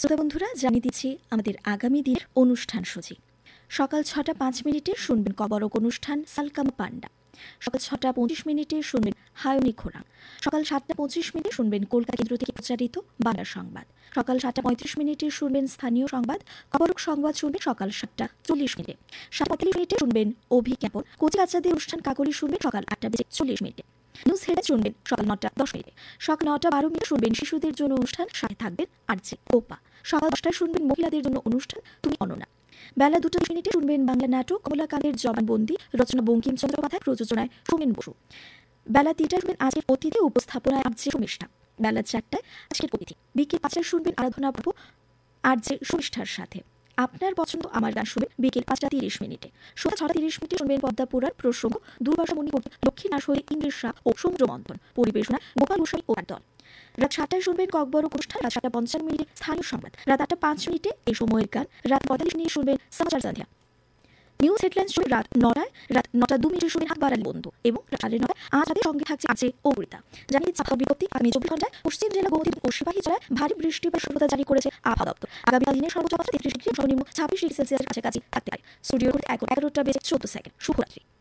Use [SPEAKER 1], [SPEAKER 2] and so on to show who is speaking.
[SPEAKER 1] শ্রোতা বন্ধুরা, জানিয়ে দিচ্ছি আমাদের আগামী দিনের অনুষ্ঠান সূচি। সকাল ৬টা ৫ মিনিটে শুনবেন কবরক অনুষ্ঠান সালকাম পান্ডা। সকাল ৬টা ২৫ মিনিটে শুনবেন হায়নি খোরা। সকাল ৭টা ২৫ মিনিটে শুনবেন কলকাতা কেন্দ্র থেকে প্রচারিত বাংলা সংবাদ। সকাল ৭টা ৩৫ মিনিটে শুনবেন স্থানীয় সংবাদ। কবরক সংবাদ শুনবেন সকাল ৭টা ৪০ মিনিটে। ৭টা ৩৫ মিনিটে শুনবেন অভিজ্ঞাপন। কচি বাচ্চাদের অনুষ্ঠান কাকলি শুনবেন সকাল ৮টা ৪০ মিনিটে। নিউজ হেডলাইন শুনবেন সকাল ৯টা ১০ মিনিটে। সকাল ৯টা ১২ মিনিটে শুনবেন শিশুদের জন্য অনুষ্ঠান, সাথে থাকবেন আরজে ওপা। সকাল ১০টায় শুনবেন মহিলাদের জন্য অনুষ্ঠান তুমি অনন্যা। বেলা ২টা ২০ মিনিটে শুনবেন বাংলা নাটক কমলাকান্তের জবানবন্দি, রচনা বঙ্কিমচন্দ্র পাঠক, প্রযোজনায় সোমেন বসু। বেলা ৩টায় শুনবেন আজকের অতিথি, উপস্থাপনায় আরজে সুমিষ্ঠা। বেলা ৪টায় আজকের অতিথি। বিকেল ৫টায় শুনবেন আরাধনা পর্ব আরজে সুমিষ্ঠার সাথে। আপনার পছন্দ আমার গান শুনবেন বিকেল ৫টা ৩০ মিনিটে। সন্ধ্যা ৬টা ৩০ মিনিটে শুনবেন পদ্মা পুরাণ প্রসঙ্গ, দুর্বাসা মুনি, লক্ষ্মী নাশরী, ইংরেজ শাহ ও সমুদ্র মন্থন। পরিবেশনা গোপাল গোস্বামী ও তার দল। রাত ৭টায় শুনবেন ককবরক অনুষ্ঠান। রাত ৭টা ৫৫ মিনিটে স্থানীয় সংবাদ। রাত ৮টা ৫ মিনিটে এই সময়ের গান। রাত ৪৫ মিনিটে শুনবেন সমাচার সন্ধ্যা। নিউজ হেডলাইন্স শুনবেন রাত ৯টায়। রাত ৯টা ২ মিনিটে শুনবেন হাত বাড়ালি বন্ধু এবং রাত ৯:৩০ আজ তাদের সঙ্গে থাকছে আছে অমৃতা। জানিয়ে দিচ্ছে বিজ্ঞপ্তি, আগামী ২৪ ঘন্টায় পশ্চিম জেলা গোমতী ও সিপাহী জেলায় ভারী বৃষ্টি বা সতর্কতা জারি করেছে আবহাওয়া দপ্তর। আগামীকাল দিনের সর্বোচ্চ তাপমাত্রা ৩৩ ডিগ্রি, সর্বনিম্ন ২৬ ডিগ্রি সেলসিয়াসের কাছাকাছি থাকতে পারে। স্টুডিওর এখন ১১টা বেজে ১৪ সেকেন্ড। শুভরাত্রি।